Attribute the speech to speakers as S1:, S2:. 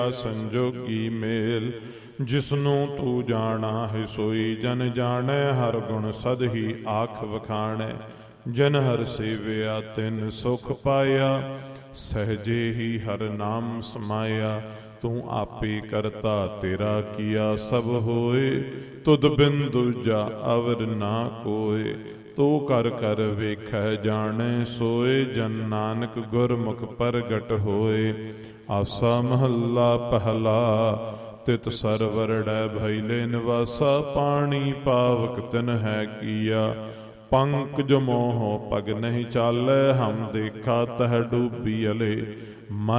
S1: ਸੰਜੋਗੀ ਮੇਲ। ਜਿਸਨੂੰ ਤੂੰ ਜਾਣਾ ਹੈ ਸੋਈ ਜਨ ਜਾਣੈ, ਹਰ ਗੁਣ ਸਦ ਹੀ ਆਖ ਵਖਾਣੈ। ਜਨ ਹਰ ਸੇਵਿਆ ਤਿਨ ਸੁਖ ਪਾਇਆ, ਸਹਜੇ ਹੀ ਹਰ ਨਾਮ ਸਮਾਇਆ। ਤੂੰ ਆਪੇ ਕਰਤਾ ਤੇਰਾ ਕੀਆ ਸਭ ਹੋਏ, ਤੁਧ ਬਿਨ ਦੂਜਾ ਅਵਰ ਨਾ ਕੋਏ। ਤੂੰ ਕਰ ਕਰ ਵੇਖੈ ਜਾਣੈ ਸੋਏ, ਜਨ ਨਾਨਕ ਗੁਰਮੁਖ ਪ੍ਰਗਟ ਹੋਏ। ਆਸਾ ਮਹੱਲਾ ਪਹਿਲਾ। ਤਿਤ ਸਰਵਰੜੈ ਭੈਲੇ ਨਿਵਾਸਾ, ਪਾਣੀ ਪਾਵਕ ਤਿਨ ਹੈ ਕੀਆ। ਪੰਕਜ ਮੋਹ ਪਗ ਨਹੀਂ ਚਾਲੈ, ਹਮ ਦੇਖਾ ਤਹ ਡੂਬੀ ਅਲੇ।